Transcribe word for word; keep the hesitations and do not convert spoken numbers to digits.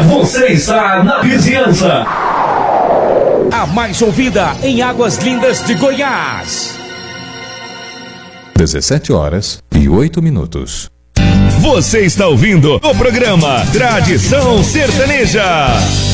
Você está na vizinhança. A mais ouvida em Águas Lindas de Goiás. dezessete horas e oito minutos. Você está ouvindo o programa Tradição Sertaneja.